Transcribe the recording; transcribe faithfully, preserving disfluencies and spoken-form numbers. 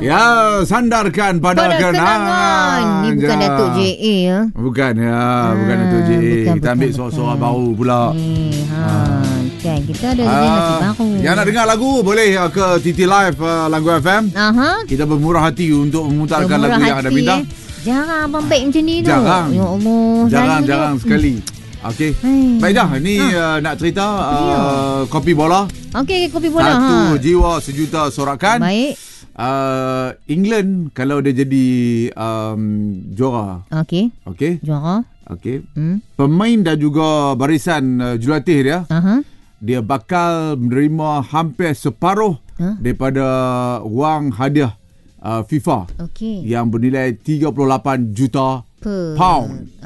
Ya, sandarkan pada, Pada kenangan. kenangan. Ni bukan Ya. Datuk J A ya. Bukan ya, Ah, bukan Datuk J A. bukan, Kita bukan, ambil bukan. suara-suara baru pula. Eh, ha, kan kita ada Ah, uh, nasi baru. yang nak dengar lagu boleh uh, ke T T Live uh, Lagu F M. Aha. Kita bermurah hati untuk memutarkan Bermurah lagu yang hati, anda minta. Eh. Jarang abang baik macam ni tu. Jarang. Ya Allah. Jarang-jarang selalu sekali. Okey. Hmm. Baik dah, ni uh, nak cerita uh, kopi bola. dia. Okey, kopi bola. Satu ha. jiwa sejuta sorakan. Baik. Uh, England kalau dia jadi um, juara. Okey. Okey. Juara. Okey. Hmm. Pemain dan juga barisan uh, jurulatih dia, Aha. dia bakal menerima hampir separuh Huh? daripada wang hadiah uh, FIFA Okey. yang bernilai tiga puluh lapan juta Per. pound.